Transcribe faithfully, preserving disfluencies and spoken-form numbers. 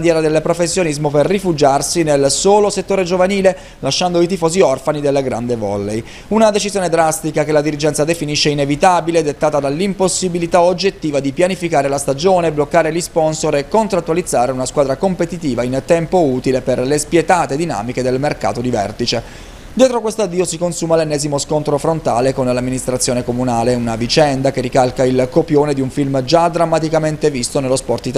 bandiera del professionismo per rifugiarsi nel solo settore giovanile, lasciando i tifosi orfani del grande volley. Una decisione drastica che la dirigenza definisce inevitabile, dettata dall'impossibilità oggettiva di pianificare la stagione, bloccare gli sponsor e contrattualizzare una squadra competitiva in tempo utile per le spietate dinamiche del mercato di vertice. Dietro questo addio si consuma l'ennesimo scontro frontale con l'amministrazione comunale, una vicenda che ricalca il copione di un film già drammaticamente visto nello sport italiano.